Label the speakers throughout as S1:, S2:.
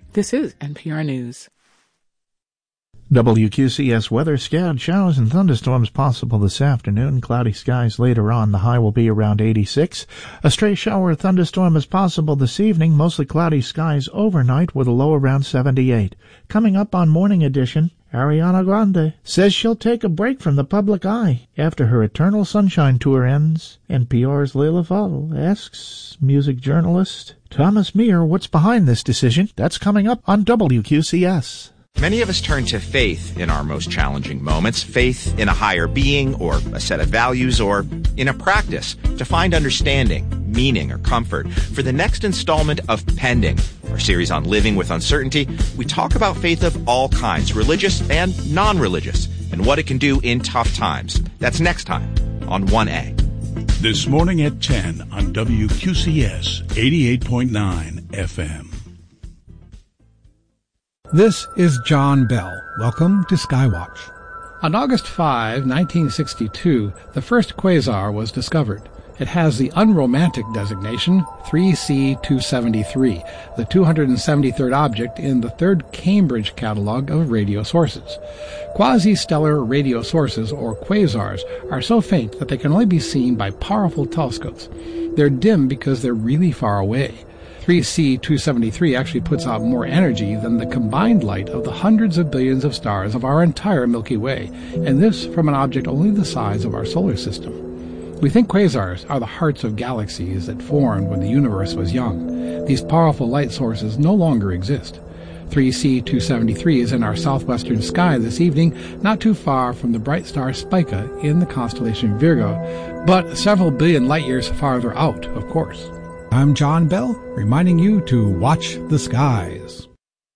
S1: This is NPR News.
S2: WQCS weather: scattered showers and thunderstorms possible this afternoon. Cloudy skies later on. The high will be around 86. A stray shower or thunderstorm is possible this evening. Mostly cloudy skies overnight with a low around 78. Coming up on Morning Edition, Ariana Grande says she'll take a break from the public eye after her Eternal Sunshine tour ends. NPR's Leila Fadel asks music journalist Thomas Meir what's behind this decision. That's coming up on WQCS.
S3: Many of us turn to faith in our most challenging moments, faith in a higher being or a set of values or in a practice to find understanding, meaning, or comfort. For the next installment of Pending, our series on living with uncertainty, we talk about faith of all kinds, religious and non-religious, and what it can do in tough times. That's next time on 1A.
S4: This morning at 10 on WQCS 88.9 FM.
S5: This is John Bell. Welcome to Skywatch. On August 5, 1962, the first quasar was discovered. It has the unromantic designation 3C273, the 273rd object in the third Cambridge catalog of radio sources. Quasi-stellar radio sources, or quasars, are so faint that they can only be seen by powerful telescopes. They're dim because they're really far away. 3C273 actually puts out more energy than the combined light of the hundreds of billions of stars of our entire Milky Way, and this from an object only the size of our solar system. We think quasars are the hearts of galaxies that formed when the universe was young. These powerful light sources no longer exist. 3C273 is in our southwestern sky this evening, not too far from the bright star Spica in the constellation Virgo, but several billion light-years farther out, of course. I'm John Bell, reminding you to watch the skies.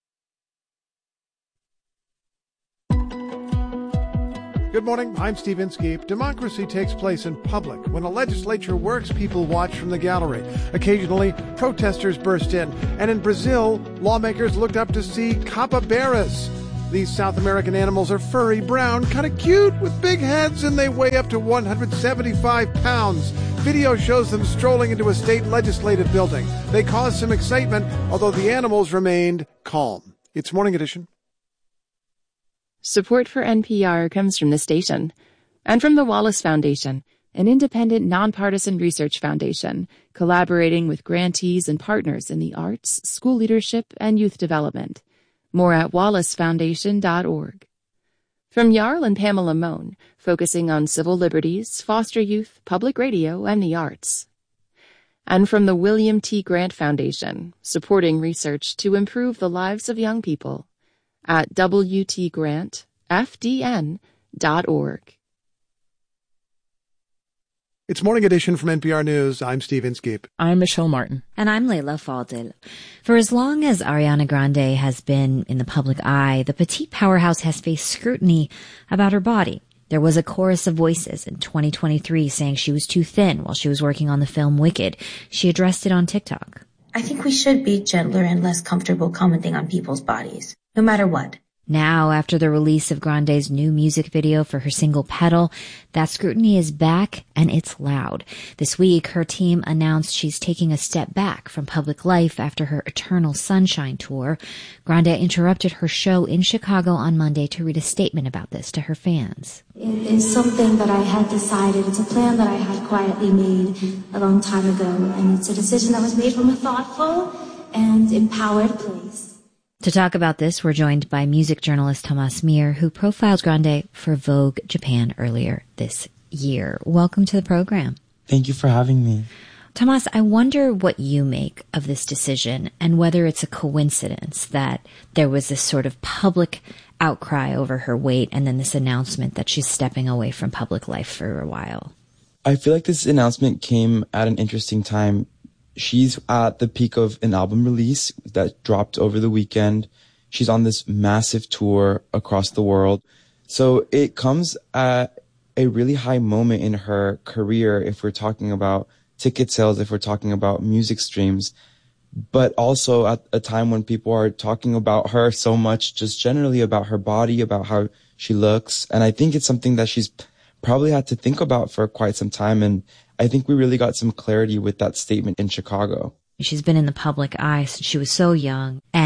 S6: Good morning, I'm Steve Inskeep. Democracy takes place in public. When a legislature works, people watch from the gallery. Occasionally, protesters burst in. And in Brazil, lawmakers looked up to see capybaras. These South American animals are furry, brown, kind of cute, with big heads, and they weigh up to 175 pounds. Video shows them strolling into a state legislative building. They caused some excitement, although the animals remained calm. It's Morning Edition.
S7: Support for NPR comes from the station and from the Wallace Foundation, an independent, nonpartisan research foundation collaborating with grantees and partners in the arts, school leadership, and youth development. More at wallacefoundation.org. From Jarl and Pamela Mohn, focusing on civil liberties, foster youth, public radio, and the arts. And from the William T. Grant Foundation, supporting research to improve the lives of young people at wtgrantfdn.org.
S6: It's Morning Edition from NPR News. I'm Steve Inskeep.
S1: I'm Michelle Martin.
S8: And I'm Leila Fadel. For as long as Ariana Grande has been in the public eye, the petite powerhouse has faced scrutiny about her body. There was a chorus of voices in 2023 saying she was too thin while she was working on the film Wicked. She addressed it on TikTok.
S9: I think we should be gentler and less comfortable commenting on people's bodies, no matter what.
S8: Now, after the release of Grande's new music video for her single Petal, that scrutiny is back and it's loud. This week, her team announced she's taking a step back from public life after her Eternal Sunshine tour. Grande interrupted her show in Chicago on Monday to read a statement about this to her fans.
S9: It is something that I had decided. It's a plan that I had quietly made a long time ago, and it's a decision that was made from a thoughtful and empowered place.
S8: To talk about this, we're joined by music journalist Thomas Meir, who profiled Grande for Vogue Japan earlier this year. Welcome to the program.
S10: Thank you for having me.
S8: Thomas, I wonder what you make of this decision and whether it's a coincidence that there was this sort of public outcry over her weight and then this announcement that she's stepping away from public life for a while.
S10: I feel like this announcement came at an interesting time. She's at the peak of an album release that dropped over the weekend. She's on this massive tour across the world. So it comes at a really high moment in her career if we're talking about ticket sales, if we're talking about music streams, but also at a time when people are talking about her so much, just generally about her body, about how she looks. And I think it's something that she's probably had to think about for quite some time. And I think we really got some clarity with that statement in Chicago.
S8: She's been in the public eye since she was so young. And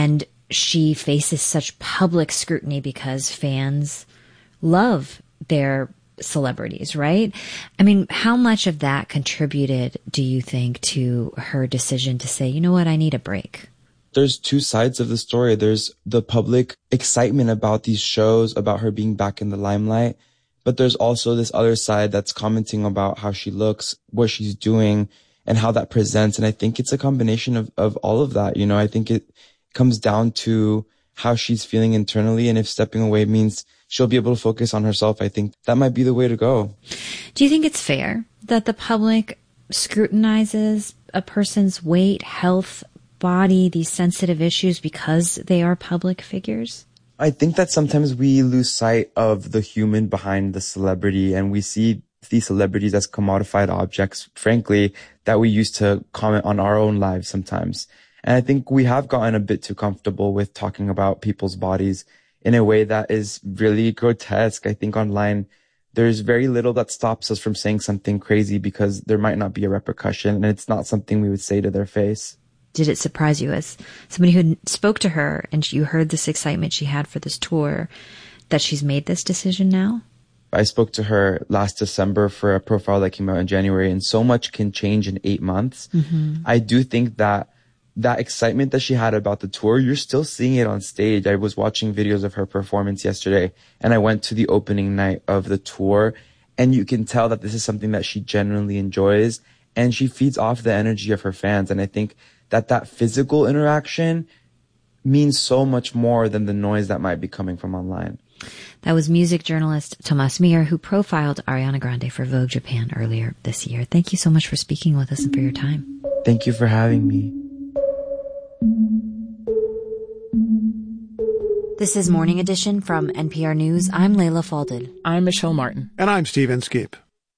S8: she faces such public scrutiny because fans love their celebrities, right? I mean, how much of that contributed, do you think, to her decision to say, you know what, I need a break?
S10: There's two sides of the story. There's the public excitement about these shows, about her being back in the limelight. But there's also this other side that's commenting about how she looks, what she's doing, and how that presents. And I think it's a combination of all of that. You know, I think it comes down to how she's feeling internally. And if stepping away means she'll be able to focus on herself, I think that might be the way to go.
S8: Do you think it's fair that the public scrutinizes a person's weight, health, body, these sensitive issues because they are public figures?
S10: I think that sometimes we lose sight of the human behind the celebrity, and we see these celebrities as commodified objects, frankly, that we use to comment on our own lives sometimes. And I think we have gotten a bit too comfortable with talking about people's bodies in a way that is really grotesque. I think online, there's very little that stops us from saying something crazy because there might not be a repercussion, and it's not something we would say to their face.
S8: Did it surprise you, as somebody who spoke to her and you heard this excitement she had for this tour, that she's made this decision now?
S10: I spoke to her last December for a profile that came out in January, and so much can change in 8 months. Mm-hmm. I do think that excitement that she had about the tour, you're still seeing it on stage. I was watching videos of her performance yesterday, and I went to the opening night of the tour, and you can tell that this is something that she genuinely enjoys, and she feeds off the energy of her fans. And I think that physical interaction means so much more than the noise that might be coming from online.
S8: That was music journalist Thomas Mir, who profiled Ariana Grande for Vogue Japan earlier this year. Thank you so much for speaking with us and for your time.
S10: Thank you for having me.
S8: This is Morning Edition from NPR News. I'm Layla Falded.
S1: I'm Michelle Martin.
S6: And I'm Steve Inskeep.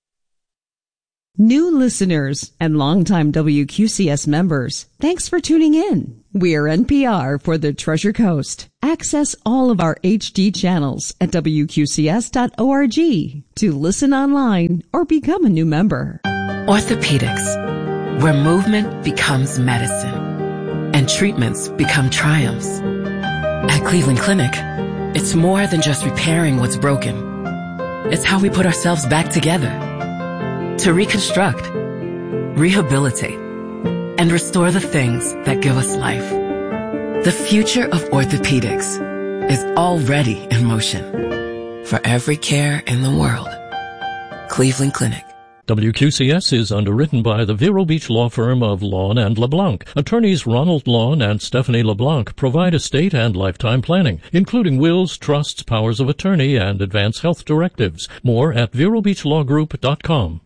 S11: New listeners and longtime WQCS members, thanks for tuning in. We're NPR for the Treasure Coast. Access all of our HD channels at WQCS.org to listen online or become a new member.
S12: Orthopedics, where movement becomes medicine and treatments become triumphs. At Cleveland Clinic, it's more than just repairing what's broken. It's how we put ourselves back together to reconstruct, rehabilitate, and restore the things that give us life. The future of orthopedics is already in motion. For every care in the world, Cleveland Clinic.
S13: WQCS is underwritten by the Vero Beach law firm of Lawn and LeBlanc. Attorneys Ronald Lawn and Stephanie LeBlanc provide estate and lifetime planning, including wills, trusts, powers of attorney, and advance health directives. More at VeroBeachLawGroup.com.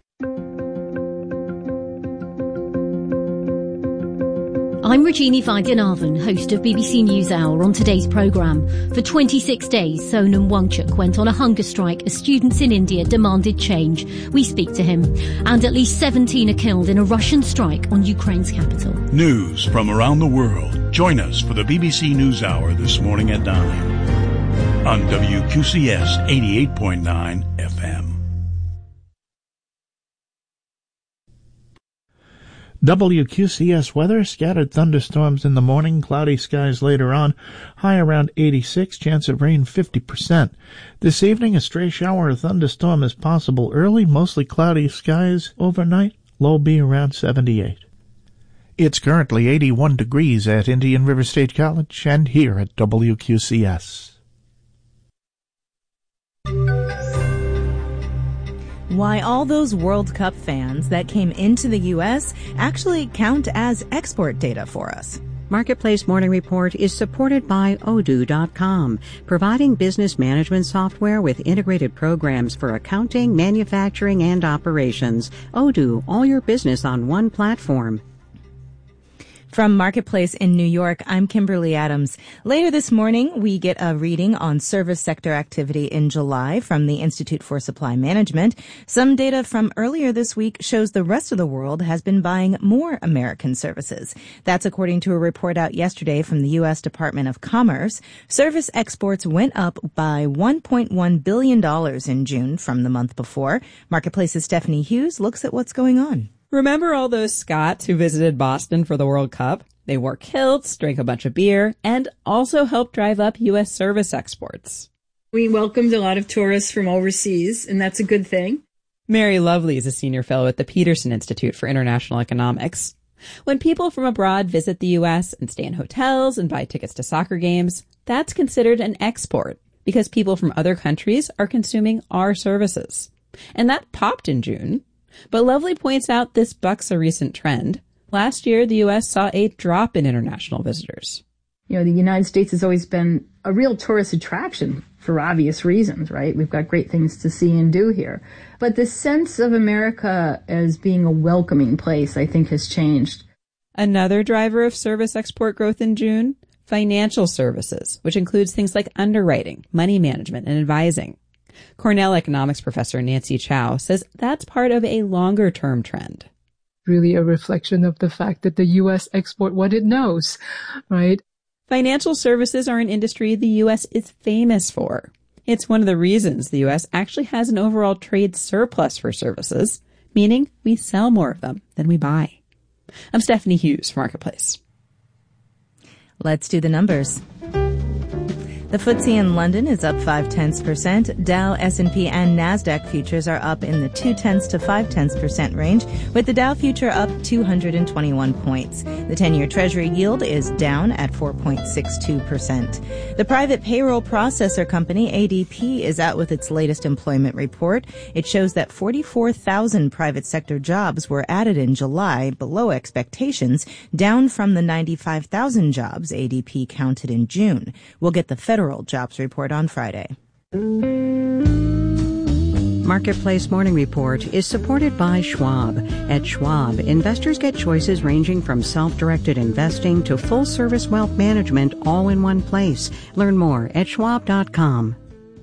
S14: I'm Regina Vaidyanathan, host of BBC NewsHour. On today's programme, for 26 days, Sonam Wangchuk went on a hunger strike as students in India demanded change. We speak to him. And at least 17 are killed in a Russian strike on Ukraine's capital.
S4: News from around the world. Join us for the BBC NewsHour this morning at 9 on WQCS 88.9 FM.
S2: WQCS weather, scattered thunderstorms in the morning, cloudy skies later on, high around 86, chance of rain 50%. This evening, a stray shower or thunderstorm is possible early, mostly cloudy skies overnight, low be around 78. It's currently 81 degrees at Indian River State College and here at WQCS.
S15: Why all those World Cup fans that came into the U.S. actually count as export data for us.
S16: Marketplace Morning Report is supported by Odoo.com, providing business management software with integrated programs for accounting, manufacturing, and operations. Odoo, all your business on one platform.
S15: From Marketplace in New York, I'm Kimberly Adams. Later this morning, we get a reading on service sector activity in July from the Institute for Supply Management. Some data from earlier this week shows the rest of the world has been buying more American services. That's according to a report out yesterday from the U.S. Department of Commerce. Service exports went up by $1.1 billion in June from the month before. Marketplace's Stephanie Hughes looks at what's going on.
S17: Remember all those Scots who visited Boston for the World Cup? They wore kilts, drank a bunch of beer, and also helped drive up U.S. service exports.
S18: We welcomed a lot of tourists from overseas, and that's a good thing.
S17: Mary Lovely is a senior fellow at the Peterson Institute for International Economics. When people from abroad visit the U.S. and stay in hotels and buy tickets to soccer games, that's considered an export because people from other countries are consuming our services. And that popped in June. But Lovely points out this bucks a recent trend. Last year, the U.S. saw a drop in international visitors.
S18: You know, the United States has always been a real tourist attraction for obvious reasons, right? We've got great things to see and do here. But the sense of America as being a welcoming place, I think, has changed.
S17: Another driver of service export growth in June, financial services, which includes things like underwriting, money management, and advising. Cornell economics professor Nancy Chow says that's part of a longer-term trend.
S19: Really a reflection of the fact that the U.S. export what it knows, right?
S17: Financial services are an industry the U.S. is famous for. It's one of the reasons the U.S. actually has an overall trade surplus for services, meaning we sell more of them than we buy. I'm Stephanie Hughes for Marketplace.
S15: Let's do the numbers. The FTSE in London is up 0.5%. Dow, S&P, and NASDAQ futures are up in the 0.2 to 0.5% range, with the Dow future up 221 points. The 10-year Treasury yield is down at 4.62%. The private payroll processor company, ADP, is out with its latest employment report. It shows that 44,000 private sector jobs were added in July, below expectations, down from the 95,000 jobs ADP counted in June. We'll get the federal jobs report on Friday.
S16: Marketplace Morning Report is supported by Schwab. At Schwab, investors get choices ranging from self-directed investing to full-service wealth management all in one place. Learn more at schwab.com.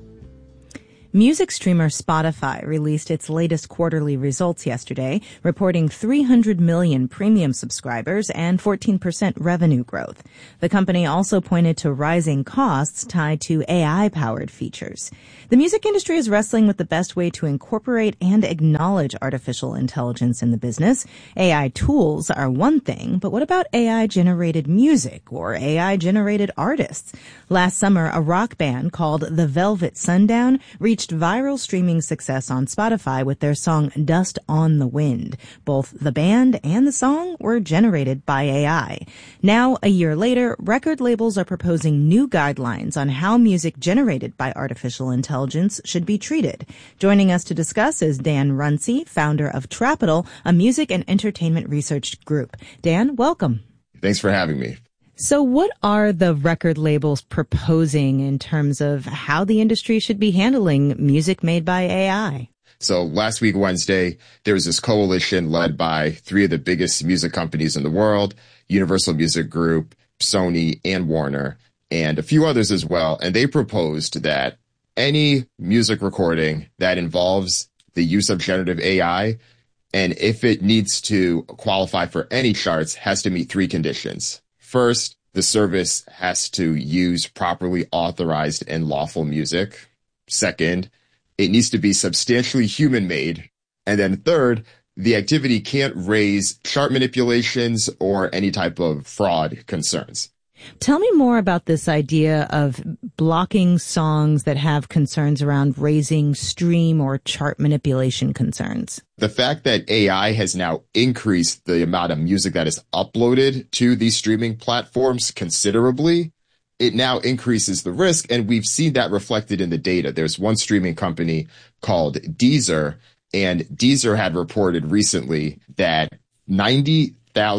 S15: Music streamer Spotify released its latest quarterly results yesterday, reporting 300 million premium subscribers and 14% revenue growth. The company also pointed to rising costs tied to AI-powered features. The music industry is wrestling with the best way to incorporate and acknowledge artificial intelligence in the business. AI tools are one thing, but what about AI-generated music or AI-generated artists? Last summer, a rock band called The Velvet Sundown reached viral streaming success on Spotify with their song Dust on the Wind. Both the band and the song were generated by AI. Now, a year later, record labels are proposing new guidelines on how music generated by artificial intelligence should be treated. Joining us to discuss is Dan Runcie, founder of Trapital, a music and entertainment research group. Dan, welcome.
S20: Thanks for having me.
S15: So what are the record labels proposing in terms of how the industry should be handling music made by AI?
S20: So last week, Wednesday, there was this coalition led by three of the biggest music companies in the world, Universal Music Group, Sony, and Warner, and a few others as well. And they proposed that any music recording that involves the use of generative AI, and if it needs to qualify for any charts, has to meet three conditions. First, the service has to use properly authorized and lawful music. Second, it needs to be substantially human-made. And then third, the activity can't raise chart manipulations or any type of fraud concerns.
S15: Tell me more about this idea of blocking songs that have concerns around raising stream or chart manipulation concerns.
S20: The fact that AI has now increased the amount of music that is uploaded to these streaming platforms considerably, it now increases the risk, and we've seen that reflected in the data. There's one streaming company called Deezer, and Deezer had reported recently that 90,000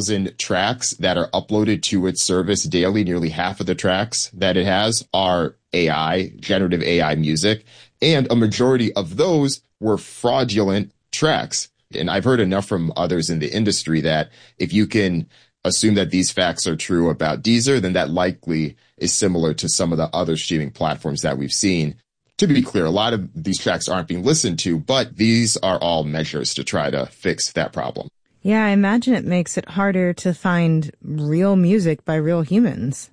S20: tracks that are uploaded to its service daily, nearly half of the tracks that it has are AI, generative AI music, and a majority of those were fraudulent tracks. And I've heard enough from others in the industry that if you can assume that these facts are true about Deezer, then that likely is similar to some of the other streaming platforms that we've seen. To be clear, a lot of these tracks aren't being listened to, but these are all measures to try to fix that problem.
S15: Yeah, I imagine it makes it harder to find real music by real humans.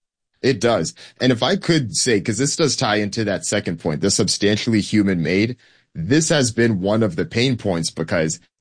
S20: It does. And if I could say, because this does tie into that second point, the substantially human-made, this has been one of the pain points because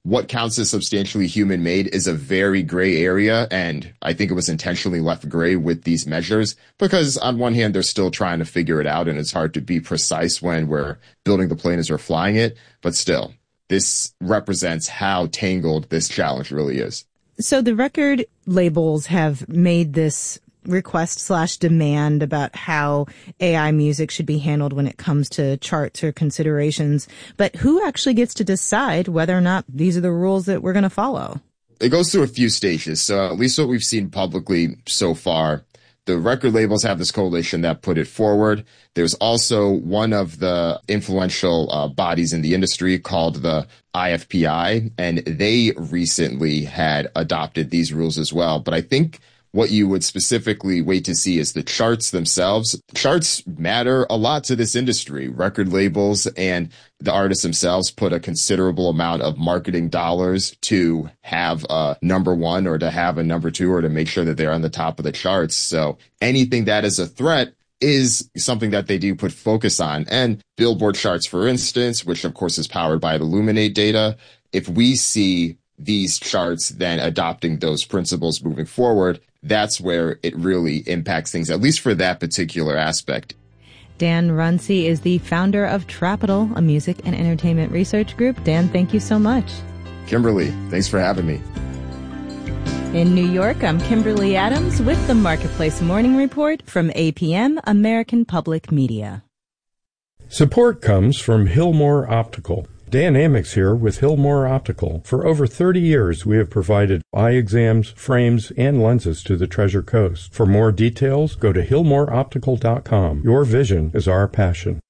S20: what counts as substantially human made is a very gray area. And I think it was intentionally left gray with these measures because on one hand, they're still trying to figure it out. And it's hard to be precise when we're building the plane as we're flying it. But still, this represents how tangled this challenge really is.
S15: So the record labels have made this request/demand about how AI music should be handled when it comes to charts or considerations. But who actually gets to decide whether or not these are the rules that we're going to follow?
S20: It goes through a few stages. So at least what we've seen publicly so far, the record labels have this coalition that put it forward. There's also one of the influential bodies in the industry called the IFPI, and they recently had adopted these rules as well. But I think what you would specifically wait to see is the charts themselves. Charts matter a lot to this industry. Record labels and the artists themselves put a considerable amount of marketing dollars to have a number one or to have a number two or to make sure that they're on the top of the charts. So anything that is a threat is something that they do put focus on. And Billboard charts, for instance, which of course is powered by the Luminate data, if we see these charts then adopting those principles moving forward, that's where it really impacts things, at least for that particular aspect.
S15: Dan Runcie is the founder of Trapital, a music and entertainment research group. Dan, thank you so much.
S20: Kimberly, thanks for having me.
S15: In New York, I'm Kimberly Adams with the Marketplace Morning Report from APM, American Public Media.
S21: Support comes from Hillmore Optical. Dan Amex here with Hillmore Optical. For over 30 years, we have provided eye exams, frames, and lenses to the Treasure Coast. For more details, go to hillmoreoptical.com. Your vision is our passion.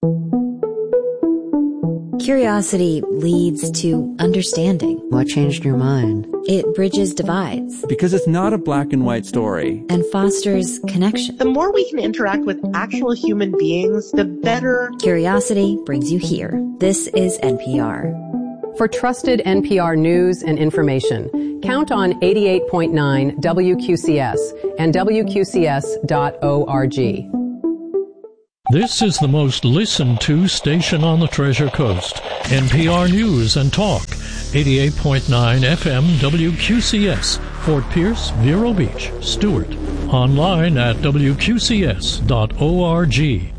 S8: Curiosity leads to understanding.
S22: What changed your mind?
S8: It bridges divides.
S23: Because it's not a black and white story.
S8: And fosters connection.
S24: The more we can interact with actual human beings, the better.
S8: Curiosity brings you here. This is NPR.
S25: For trusted NPR news and information, count on 88.9 WQCS and WQCS.org.
S13: This is the most listened to station on the Treasure Coast. NPR News and Talk. 88.9 FM WQCS. Fort Pierce, Vero Beach, Stewart. Online at WQCS.org.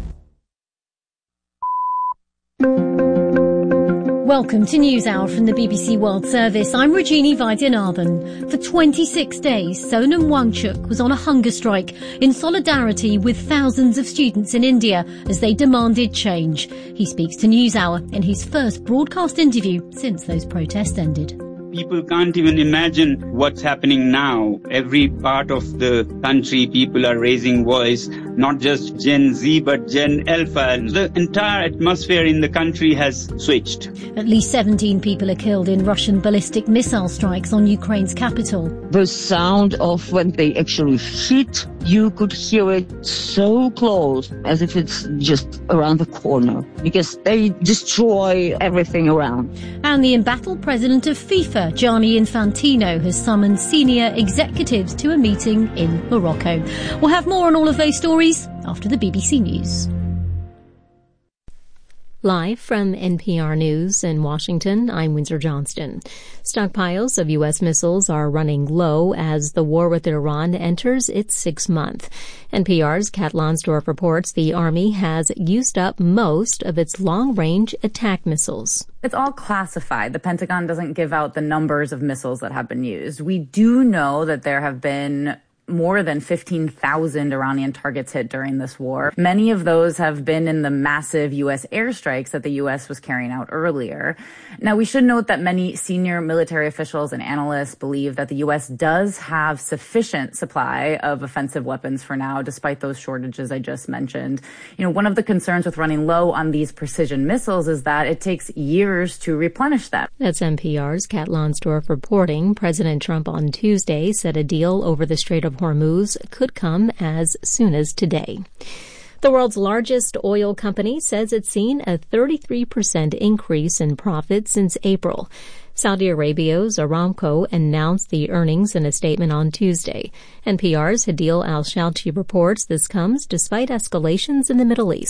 S14: Welcome to NewsHour from the BBC World Service. I'm Rajini Vaidyanathan. For 26 days, Sonam Wangchuk was on a hunger strike in solidarity with thousands of students in India as they demanded change. He speaks to NewsHour in his first broadcast interview since those protests ended.
S26: People can't even imagine what's happening now. Every part of the country, people are raising voice, not just Gen Z, but Gen Alpha. The entire atmosphere in the country has switched.
S14: At least 17 people are killed in Russian ballistic missile strikes on Ukraine's capital.
S27: The sound of when they actually hit, you could hear it so close, as if it's just around the corner, because they destroy everything around.
S14: And the embattled president of FIFA, Gianni Infantino, has summoned senior executives to a meeting in Morocco. We'll have more on all of those stories after the BBC News.
S28: Live from NPR News in Washington, I'm Windsor Johnston. Stockpiles of U.S. missiles are running low as the war with Iran enters its sixth month. NPR's Kat Lonsdorf reports the Army has used up most of its long-range attack missiles.
S29: It's all classified. The Pentagon doesn't give out the numbers of missiles that have been used. We do know that there have been more than 15,000 Iranian targets hit during this war. Many of those have been in the massive U.S. airstrikes that the U.S. was carrying out earlier. Now, we should note that many senior military officials and analysts believe that the U.S. does have sufficient supply of offensive weapons for now, despite those shortages I just mentioned. You know, one of the concerns with running low on these precision missiles is that it takes years to replenish them.
S28: That's NPR's Kat Lonsdorf reporting. President Trump on Tuesday said a deal over the Strait of Hormuz could come as soon as today. The world's largest oil company says it's seen a 33% increase in profits since April. Saudi Arabia's Aramco announced the earnings in a statement on Tuesday. NPR's Hadil Al-Shalchi reports this comes despite escalations in the Middle East.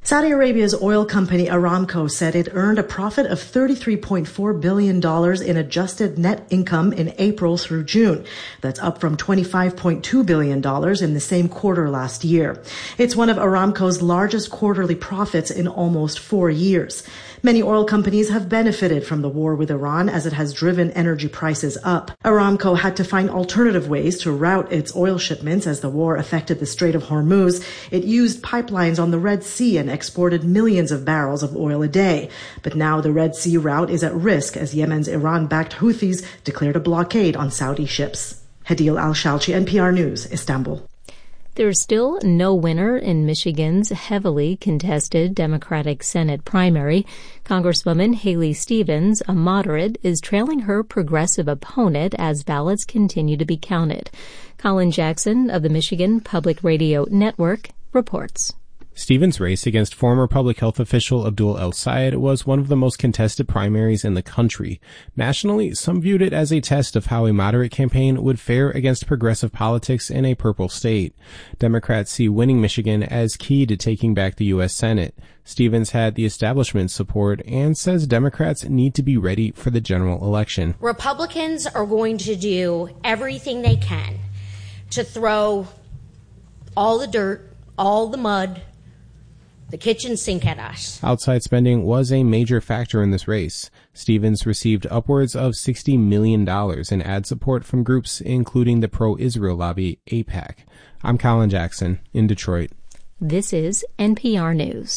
S1: Saudi Arabia's oil company Aramco said it earned a profit of $33.4 billion in adjusted net income in April through June. That's up from $25.2 billion in the same quarter last year. It's one of Aramco's largest quarterly profits in almost 4 years. Many oil companies have benefited from the war with Iran as it has driven energy prices up. Aramco had to find alternative ways to route its oil shipments as the war affected the Strait of Hormuz. It used pipelines on the Red Sea and exported millions of barrels of oil a day. But now the Red Sea route is at risk as Yemen's Iran-backed Houthis declared a blockade on Saudi ships. Hadil Al-Shalchi, NPR News, Istanbul.
S28: There's still no winner in Michigan's heavily contested Democratic Senate primary. Congresswoman Haley Stevens, a moderate, is trailing her progressive opponent as ballots continue to be counted. Colin Jackson of the Michigan Public Radio Network reports.
S3: Stevens' race against former public health official Abdul El-Sayed was one of the most contested primaries in the country. Nationally, some viewed it as a test of how a moderate campaign would fare against progressive politics in a purple state. Democrats see winning Michigan as key to taking back the U.S. Senate. Stevens had the establishment's support and says Democrats need to be ready for the general election.
S5: Republicans are going to do everything they can to throw all the dirt, all the mud, the kitchen sink at us.
S3: Outside spending was a major factor in this race. Stevens received upwards of $60 million in ad support from groups including the pro-Israel lobby AIPAC. I'm Colin Jackson in Detroit.
S28: This is NPR News.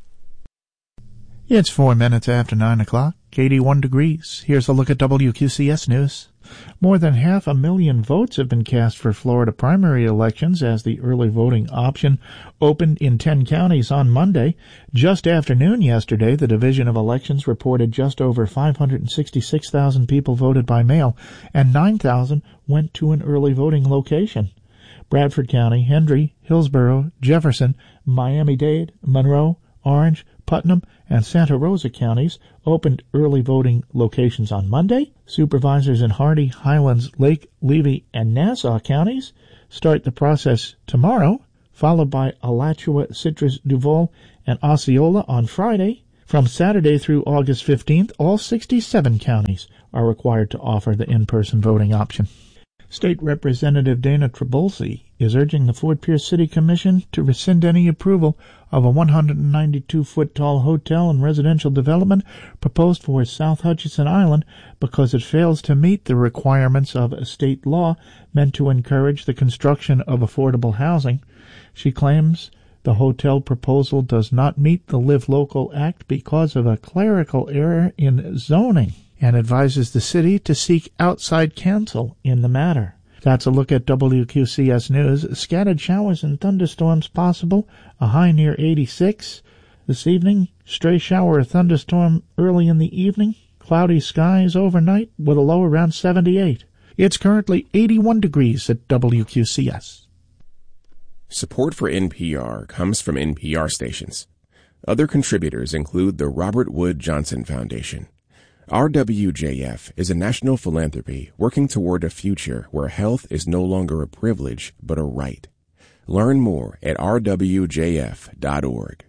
S2: It's 4 minutes after 9 o'clock, 81 degrees. Here's a look at WQCS News. More than 500,000 votes have been cast for Florida primary elections as the early voting option opened in 10 counties on Monday. Just after noon yesterday, the Division of Elections reported just over 566,000 people voted by mail, and 9,000 went to an early voting location. Bradford County, Hendry, Hillsborough, Jefferson, Miami-Dade, Monroe, Orange, Putnam, and Santa Rosa counties opened early voting locations on Monday. Supervisors in Hardy, Highlands, Lake, Levy, and Nassau counties start the process tomorrow, followed by Alachua, Citrus, Duval, and Osceola on Friday. From Saturday through August 15th, all 67 counties are required to offer the in-person voting option. State Representative Dana Trabulsi is urging the Fort Pierce City Commission to rescind any approval of a 192-foot-tall hotel and residential development proposed for South Hutchinson Island because it fails to meet the requirements of a state law meant to encourage the construction of affordable housing. She claims the hotel proposal does not meet the Live Local Act because of a clerical error in zoning, and advises the city to seek outside counsel in the matter. That's a look at WQCS News. Scattered showers and thunderstorms possible, a high near 86. This evening, stray shower or thunderstorm early in the evening, cloudy skies overnight with a low around 78. It's currently 81 degrees at WQCS.
S6: Support for NPR comes from NPR stations. Other contributors include the Robert Wood Johnson Foundation. RWJF is a national philanthropy working toward a future where health is no longer a privilege but a right. Learn more at rwjf.org.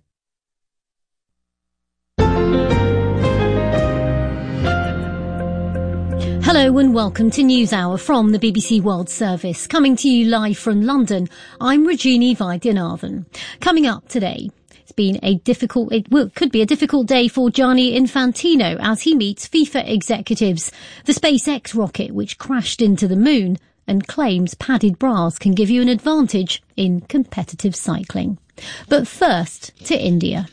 S14: Hello and welcome to NewsHour from the BBC World Service. Coming to you live from London, I'm Rajini Vaidyanathan. Coming up today, could be a difficult day for Gianni Infantino as he meets FIFA executives. The SpaceX rocket, which crashed into the moon, and claims padded bras can give you an advantage in competitive cycling. But first, to India.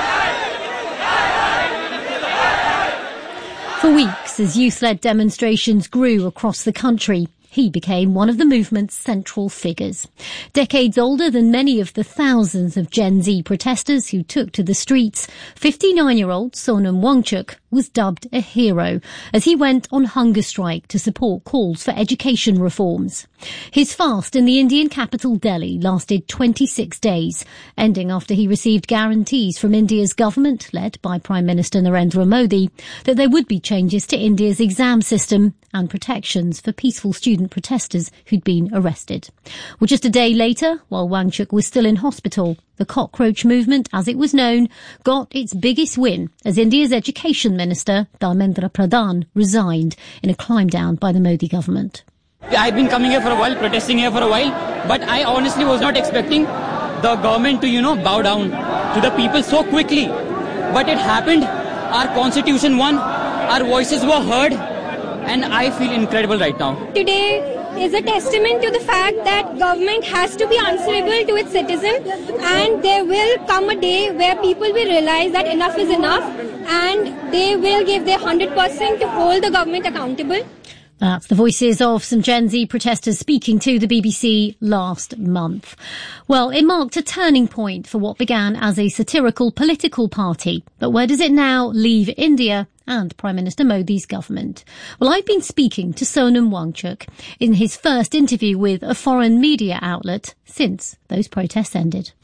S14: For weeks, as youth-led demonstrations grew across the country, he became one of the movement's central figures. Decades older than many of the thousands of Gen Z protesters who took to the streets, 59-year-old Sonam Wangchuk was dubbed a hero as he went on hunger strike to support calls for education reforms. His fast in the Indian capital Delhi lasted 26 days, ending after he received guarantees from India's government, led by Prime Minister Narendra Modi, that there would be changes to India's exam system and protections for peaceful student protesters who'd been arrested. Well, just a day later, while Wangchuk was still in hospital, the cockroach movement, as it was known, got its biggest win as India's education minister, Dharmendra Pradhan, resigned in a climb down by the Modi government.
S4: I've been coming here for a while, protesting here for a while, but I honestly was not expecting the government to, bow down to the people so quickly. But it happened. Our constitution won. Our voices were heard. And I feel incredible right now.
S7: Today is a testament to the fact that government has to be answerable to its citizens, and there will come a day where people will realize that enough is enough, and they will give their 100% to hold the government accountable.
S14: That's the voices of some Gen Z protesters speaking to the BBC last month. Well, it marked a turning point for what began as a satirical political party. But where does it now leave India and Prime Minister Modi's government? Well, I've been speaking to Sonam Wangchuk in his first interview with a foreign media outlet since those protests ended.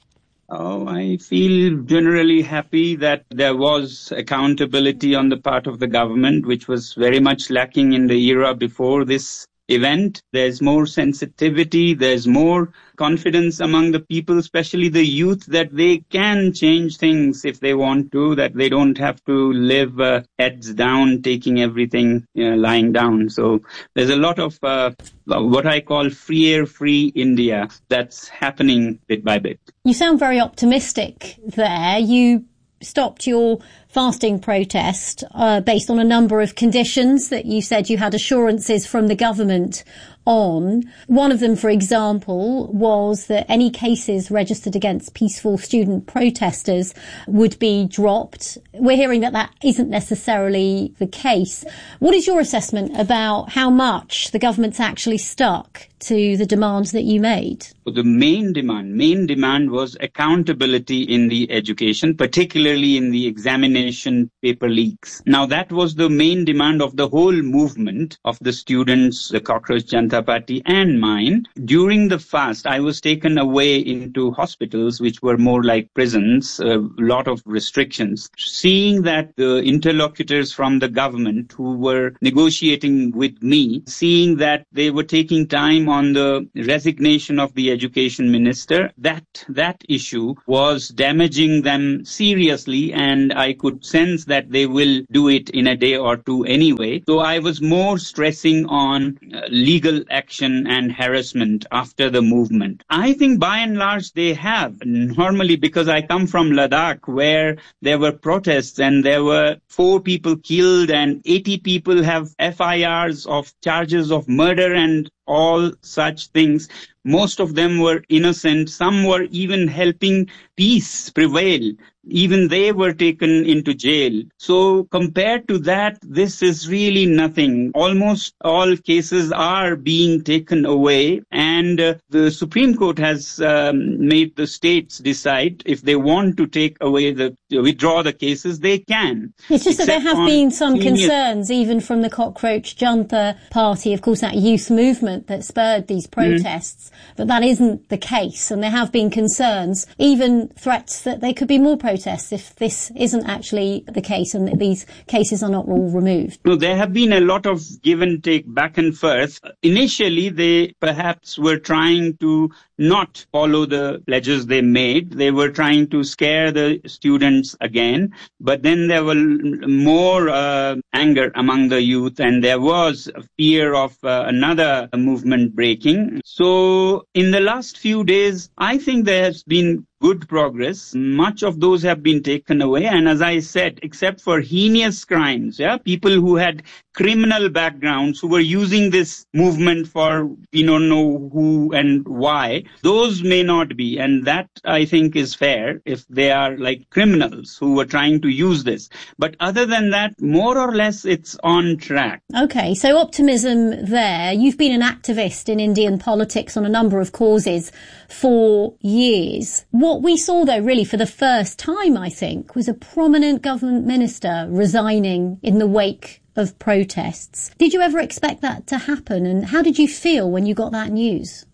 S26: Oh, I feel generally happy that there was accountability on the part of the government, which was very much lacking in the era before this event. There's more sensitivity, there's more confidence among the people, especially the youth, that they can change things if they want to, that they don't have to live heads down, taking everything lying down. So there's a lot of what I call free India that's happening bit by bit.
S14: You sound very optimistic there. You stopped your fasting protest based on a number of conditions that you said you had assurances from the government on. One of them, for example, was that any cases registered against peaceful student protesters would be dropped. We're hearing that that isn't necessarily the case. What is your assessment about how much the government's actually stuck to the demands that you made?
S26: The main demand was accountability in the education, particularly in the examination paper leaks. Now, that was the main demand of the whole movement of the students, the Cockroach Janata Party and mine. During the fast, I was taken away into hospitals, which were more like prisons, a lot of restrictions. Seeing that the interlocutors from the government who were negotiating with me, seeing that they were taking time on the resignation of the education minister, that issue was damaging them seriously, and I could sense that they will do it in a day or two anyway. So I was more stressing on legal action and harassment after the movement. I think by and large they have. Normally, because I come from Ladakh, where there were protests and there were 4 people killed and 80 people have FIRs of charges of murder and all such things. Most of them were innocent. Some were even helping peace prevail. Even they were taken into jail. So compared to that, this is really nothing. Almost all cases are being taken away, and the Supreme Court has made the states decide if they want to take away withdraw the cases, they can.
S14: It's just that there have been some concerns, even from the Cockroach Janata Party, of course, that youth movement that spurred these protests, that isn't the case. And there have been concerns, even threats that there could be more protests if this isn't actually the case and that these cases are not all removed.
S26: No, there have been a lot of give and take, back and forth. Initially, they perhaps were trying to not follow the pledges they made. They were trying to scare the students again. But then there were more anger among the youth, and there was a fear of another movement breaking. So in the last few days, I think there has been good progress. Much of those have been taken away. And as I said, except for heinous crimes, people who had criminal backgrounds, who were using this movement for we don't know who and why, those may not be. And that, I think, is fair if they are like criminals who were trying to use this. But other than that, more or less, it's on track.
S14: Okay, so optimism there. You've been an activist in Indian politics on a number of causes for years. What we saw, though, really for the first time, I think, was a prominent government minister resigning in the wake of protests. Did you ever expect that to happen? And how did you feel when you got that news?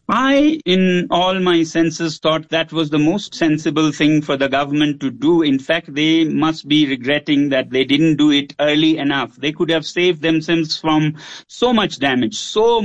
S26: I, in all my senses, thought that was the most sensible thing for the government to do. In fact, they must be regretting that they didn't do it early enough. They could have saved themselves from so much damage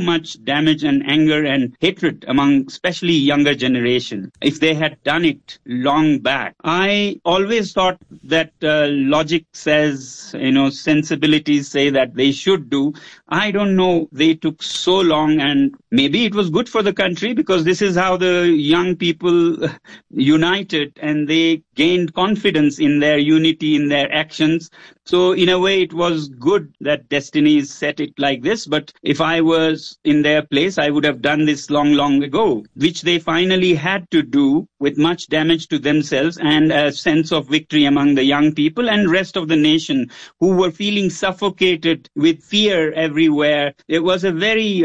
S26: and anger and hatred among especially younger generation if they had done it long back. I always thought that logic says, sensibilities say that they should do. I don't know. They took so long, and maybe it was good for the country because this is how the young people united and they gained confidence in their unity, in their actions. So in a way, it was good that destiny set it like this. But if I was in their place, I would have done this long, long ago, which they finally had to do with much damage to themselves and a sense of victory among the young people and rest of the nation who were feeling suffocated with fear everywhere. It was a very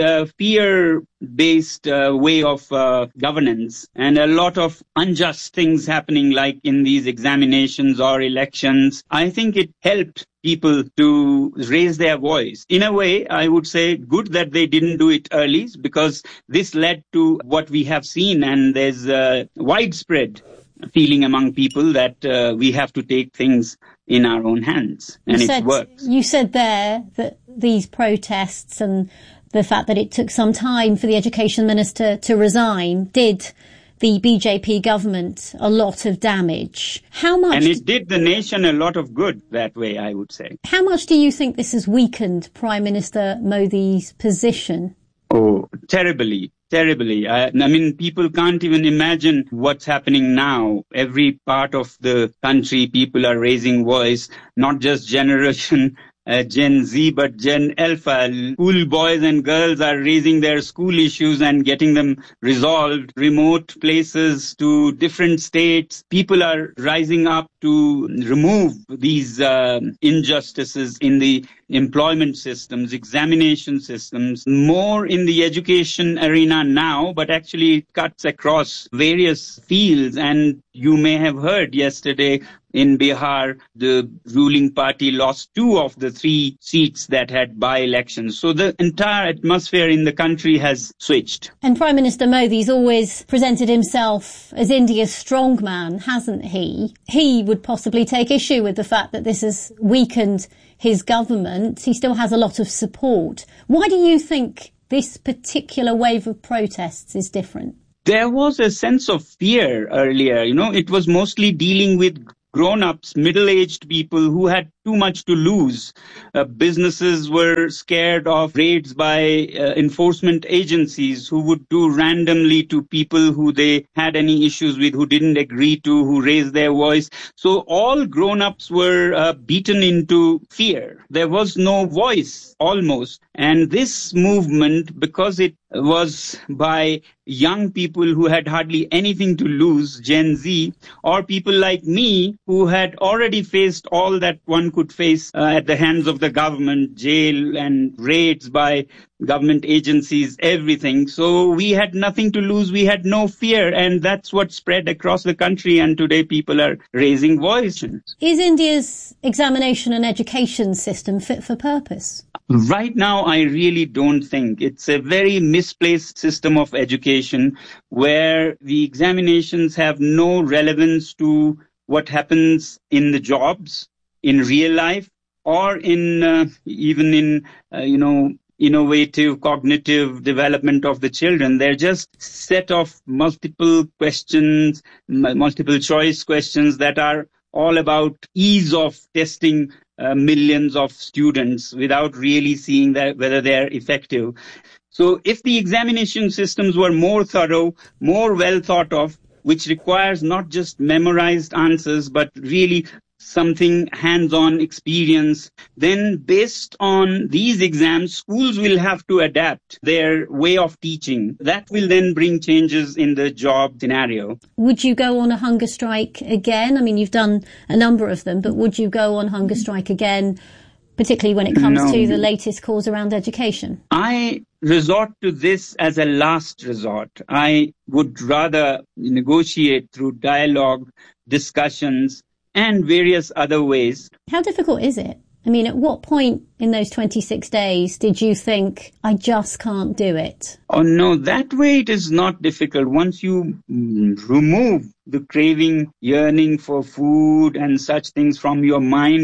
S26: fear-based way of governance, and a lot of unjust things happening like in these examinations or elections. I think it helped people to raise their voice. In a way, I would say good that they didn't do it early because this led to what we have seen, and there's a widespread feeling among people that we have to take things in our own hands, and it works.
S14: You said there that these protests and the fact that it took some time for the education minister to resign did the BJP government a lot of damage. How much?
S26: And it did the nation a lot of good that way, I would say.
S14: How much do you think this has weakened Prime Minister Modi's position?
S26: Oh, terribly. Terribly. I mean, people can't even imagine what's happening now. Every part of the country, people are raising voice, not just generation Gen Z, but Gen Alpha. School boys and girls are raising their school issues and getting them resolved. Remote places to different states. People are rising up to remove these injustices in the employment systems, examination systems, more in the education arena now, but actually it cuts across various fields. And you may have heard yesterday in Bihar, the ruling party lost 2 of the 3 seats that had by-elections. So the entire atmosphere in the country has switched.
S14: And Prime Minister Modi's always presented himself as India's strongman, hasn't he? He would possibly take issue with the fact that this has weakened his government. He still has a lot of support. Why do you think this particular wave of protests is different?
S26: There was a sense of fear earlier. It was mostly dealing with grown-ups, middle-aged people who had too much to lose. Businesses were scared of raids by enforcement agencies who would do randomly to people who they had any issues with, who didn't agree to, who raised their voice. So all grown-ups were beaten into fear. There was no voice, almost. And this movement, because it was by young people who had hardly anything to lose, Gen Z, or people like me who had already faced all that one could face at the hands of the government, jail and raids by government agencies, everything. So we had nothing to lose. We had no fear. And that's what spread across the country. And today people are raising voices.
S14: Is India's examination and education system fit for purpose?
S26: Right now, I really don't think. It's a very misplaced system of education where the examinations have no relevance to what happens in the jobs, in real life, or in even in, innovative cognitive development of the children. They're just set of multiple questions, multiple choice questions that are all about ease of testing millions of students without really seeing that whether they're effective. So if the examination systems were more thorough, more well thought of, which requires not just memorized answers, but really something hands-on experience, then based on these exams, schools will have to adapt their way of teaching. That will then bring changes in the job scenario.
S14: Would you go on a hunger strike again? I mean, you've done a number of them, but would you go on hunger strike again, particularly when it comes to the latest calls around education?
S26: I resort to this as a last resort. I would rather negotiate through dialogue, discussions, and various other ways.
S14: How difficult is it? I mean, at what point in those 26 days did you think, I just can't do it?
S26: Oh, no, that way it is not difficult. Once you remove the craving, yearning for food and such things from your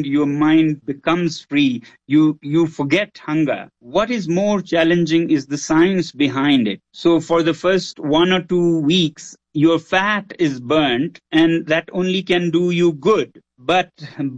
S26: mind becomes free. You forget hunger. What is more challenging is the science behind it. So for the first 1 or 2 weeks, your fat is burnt, and that only can do you good. But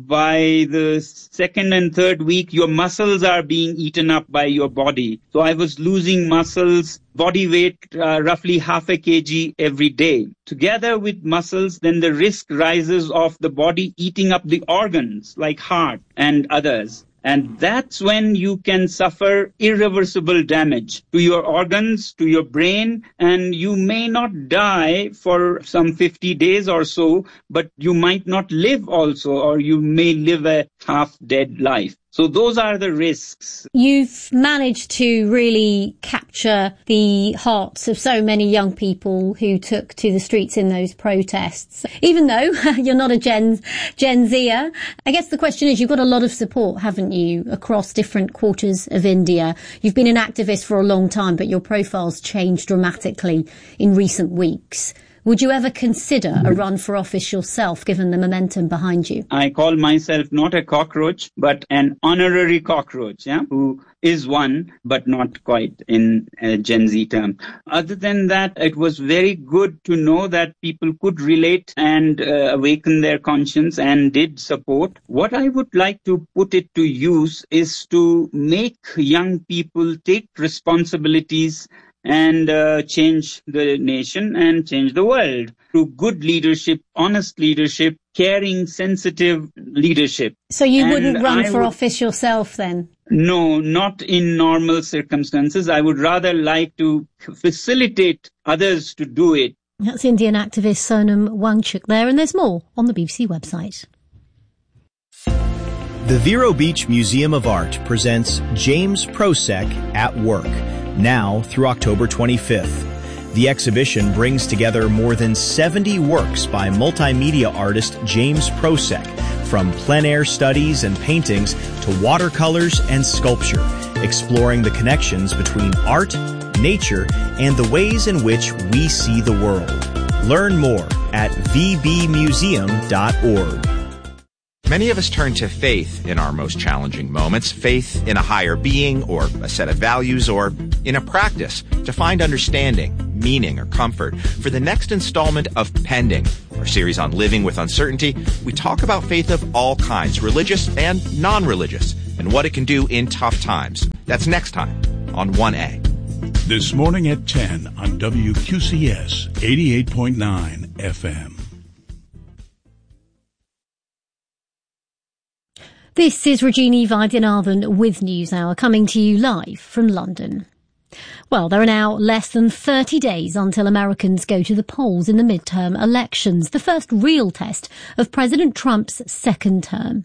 S26: by the second and third week, your muscles are being eaten up by your body. So I was losing muscles, body weight, roughly half a kg every day. Together with muscles, then the risk rises of the body eating up the organs like heart and others. And that's when you can suffer irreversible damage to your organs, to your brain, and you may not die for some 50 days or so, but you might not live also, or you may live a half-dead life. So those are the risks.
S14: You've managed to really capture the hearts of so many young people who took to the streets in those protests. Even though you're not a Gen Zer, I guess the question is, you've got a lot of support, haven't you, across different quarters of India. You've been an activist for a long time, but your profile's changed dramatically in recent weeks. Would you ever consider a run for office yourself, given the momentum behind you?
S26: I call myself not a cockroach, but an honorary cockroach, who is one, but not quite in a Gen Z term. Other than that, it was very good to know that people could relate and awaken their conscience and did support. What I would like to put it to use is to make young people take responsibilities and change the nation and change the world through good leadership, honest leadership, caring, sensitive leadership.
S14: So you wouldn't run for office yourself then?
S26: No, not in normal circumstances. I would rather like to facilitate others to do it.
S14: That's Indian activist Sonam Wangchuk there, and there's more on the BBC website.
S9: The Vero Beach Museum of Art presents James Prosek at Work, now through October 25th. The exhibition brings together more than 70 works by multimedia artist James Prosek, from plein air studies and paintings to watercolors and sculpture, exploring the connections between art, nature, and the ways in which we see the world. Learn more at vbmuseum.org.
S10: Many of us turn to faith in our most challenging moments, faith in a higher being or a set of values or in a practice to find understanding, meaning, or comfort. For the next installment of Pending, our series on living with uncertainty, we talk about faith of all kinds, religious and non-religious, and what it can do in tough times. That's next time on 1A.
S11: This morning at 10 on WQCS 88.9 FM.
S14: This is Rajini Vaidyanathan with NewsHour, coming to you live from London. Well, there are now less than 30 days until Americans go to the polls in the midterm elections, the first real test of President Trump's second term.